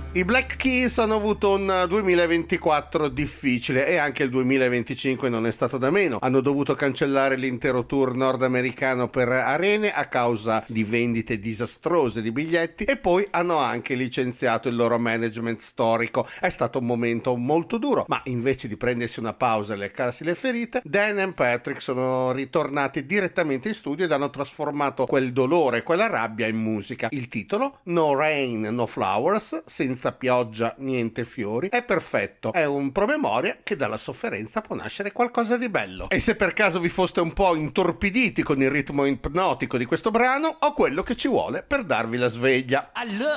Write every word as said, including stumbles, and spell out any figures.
I Black Keys hanno avuto un duemilaventiquattro difficile e anche il duemilaventicinque non è stato da meno. Hanno dovuto cancellare l'intero tour nordamericano per arene a causa di vendite disastrose di biglietti e poi hanno anche licenziato il loro management storico. È stato un momento molto duro, ma invece di prendersi una pausa e leccarsi le ferite, Dan e Patrick sono ritornati direttamente in studio ed hanno trasformato quel dolore, quella rabbia in musica. Il titolo, No Rain, No Flowers, senza pioggia, niente fiori, è perfetto. È un promemoria che dalla sofferenza può nascere qualcosa di bello. E se per caso vi foste un po' intorpiditi con il ritmo ipnotico di questo brano, ho quello che ci vuole per darvi la sveglia. I love